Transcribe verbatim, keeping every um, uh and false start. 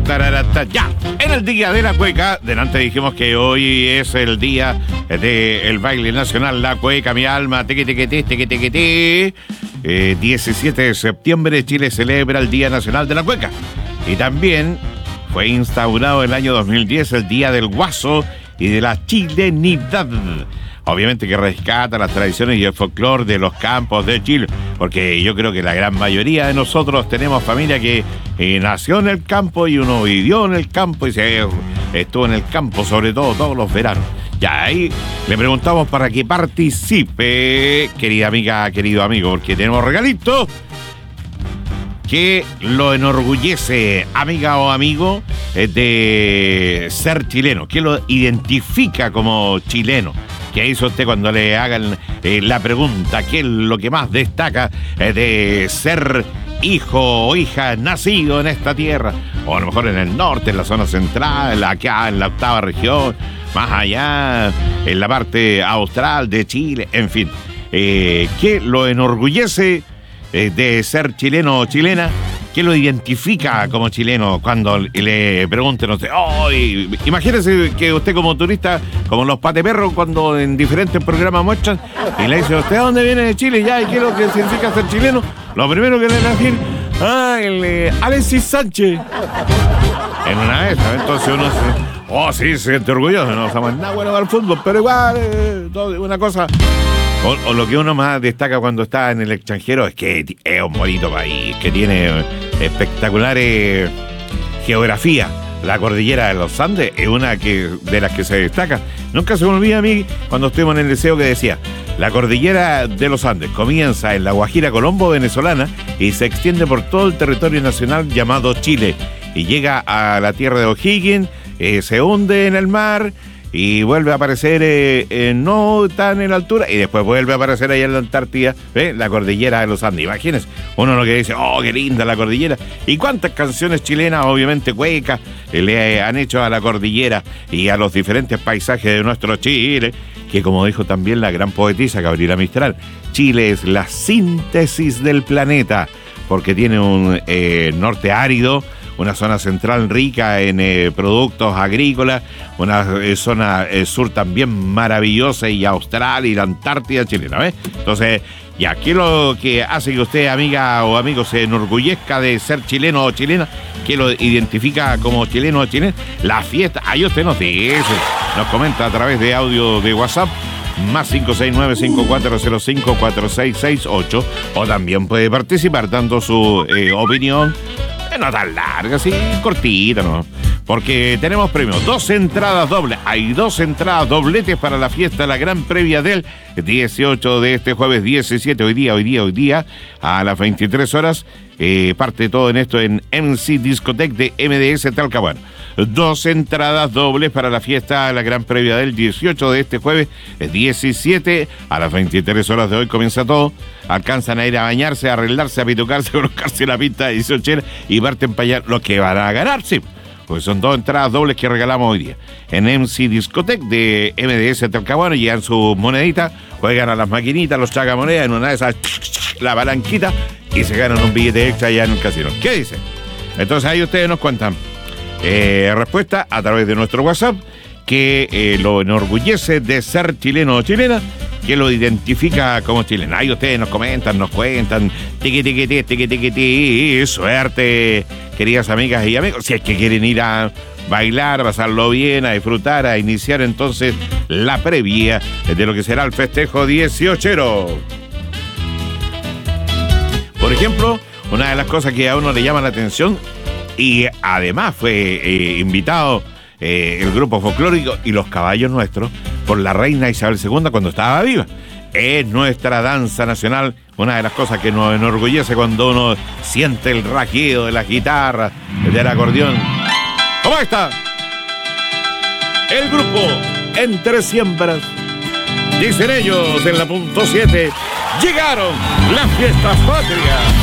tararata, ya. En el día de la cueca, delante dijimos que hoy es el día del baile nacional, la cueca, mi alma, tiqui, tiqui, tiqui, tiqui, tiqui, tiqui. Eh, diecisiete de septiembre, Chile celebra el Día Nacional de la Cueca. Y también fue instaurado el año dos mil diez el Día del Guaso y de la Chilenidad. Obviamente que rescata las tradiciones y el folclore de los campos de Chile, porque yo creo que la gran mayoría de nosotros tenemos familia que eh, nació en el campo y uno vivió en el campo y se estuvo en el campo, sobre todo todos los veranos. Ya ahí le preguntamos para que participe, querida amiga, querido amigo, porque tenemos regalitos que lo enorgullece, amiga o amigo, eh, de ser chileno, que lo identifica como chileno. ¿Qué hizo usted cuando le hagan eh, la pregunta? ¿Qué es lo que más destaca eh, de ser hijo o hija nacido en esta tierra? O a lo mejor en el norte, en la zona central, acá en la octava región, más allá, en la parte austral de Chile, en fin. Eh, ¿Qué lo enorgullece eh, de ser chileno o chilena? ¿Qué lo identifica como chileno cuando le pregunten a usted? Oh, imagínese que usted como turista, como los pateperros, cuando en diferentes programas muestran, y le dice, ¿usted a dónde viene de Chile? Ya, ¿y qué es lo que significa ser chileno? Lo primero que le van a decir, ah, el eh, Alexis Sánchez. En una de esas, entonces uno se, oh, sí, se siente orgulloso, no somos nada bueno al fútbol, pero igual, eh, todo, una cosa... O, o lo que uno más destaca cuando está en el extranjero es que es un bonito país, que tiene espectacular eh, geografía. La cordillera de los Andes es una que, de las que se destaca. Nunca se me olvida a mí cuando estuvimos en el liceo que decía, la cordillera de los Andes comienza en la Guajira Colombo venezolana y se extiende por todo el territorio nacional llamado Chile. Y llega a la tierra de O'Higgins, eh, se hunde en el mar... y vuelve a aparecer eh, eh, no tan en altura, y después vuelve a aparecer allá en la Antártida, ¿eh? La cordillera de los Andes. Imagínense, uno lo que dice, oh, qué linda la cordillera. ¿Y cuántas canciones chilenas, obviamente cuecas, eh, le han hecho a la cordillera y a los diferentes paisajes de nuestro Chile? Que como dijo también la gran poetisa Gabriela Mistral, Chile es la síntesis del planeta, porque tiene un eh, norte árido, una zona central rica en eh, productos agrícolas, una eh, zona eh, sur también maravillosa, y austral, y la Antártida chilena, ¿ves? Entonces, ya, ¿qué es lo que hace que usted, amiga o amigo, se enorgullezca de ser chileno o chilena? ¿Qué lo identifica como chileno o chilena? La fiesta, ahí usted nos dice, nos comenta a través de audio de WhatsApp, más cinco seis nueve, cinco cuatro cero cinco, cuatro seis seis ocho, o también puede participar dando su eh, opinión, no tan larga, sí, cortita, ¿no? Porque tenemos premios, dos entradas dobles, hay dos entradas dobletes para la fiesta, la gran previa del dieciocho de este jueves diecisiete, hoy día, hoy día, hoy día, a las veintitrés horas, eh, parte todo en esto en M C Discotec de M D S Talcahuano. Dos entradas dobles para la fiesta, la gran previa del dieciocho de este jueves diecisiete, a las veintitrés horas de hoy comienza todo. Alcanzan a ir a bañarse, a arreglarse, a pitucarse, a colocarse la pinta de dieciochera y parten para allá, lo que van a ganar, sí. Pues son dos entradas dobles que regalamos hoy día. En M C Discotec de M D S Talcahuano llegan sus moneditas, juegan a las maquinitas, los tragamonedas, en una de esas, la palanquita, y se ganan un billete extra allá en el casino. ¿Qué dicen? Entonces ahí ustedes nos cuentan eh, respuesta a través de nuestro WhatsApp, que eh, lo enorgullece de ser chileno o chilena, que lo identifica como chileno. Ahí ustedes nos comentan, nos cuentan, tiqui, tiqui, tiqui, tiqui, tiqui, tiqui, suerte, queridas amigas y amigos, si es que quieren ir a bailar, a pasarlo bien, a disfrutar, a iniciar entonces la previa de lo que será el festejo dieciochero. Por ejemplo, una de las cosas que a uno le llama la atención, y además fue eh, invitado eh, el grupo folclórico y los caballos nuestros por la reina Isabel segunda cuando estaba viva, es nuestra danza nacional, una de las cosas que nos enorgullece cuando uno siente el rajido de la guitarra, del acordeón. ¿Cómo está? El grupo Entre Siembras, dicen ellos en la punto siete, llegaron las fiestas patrias.